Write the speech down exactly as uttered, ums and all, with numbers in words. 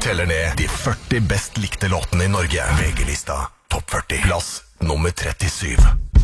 teller ned de førti best likte låtene i Norge. V G-lista Topp førti. Plass nummer trettisju.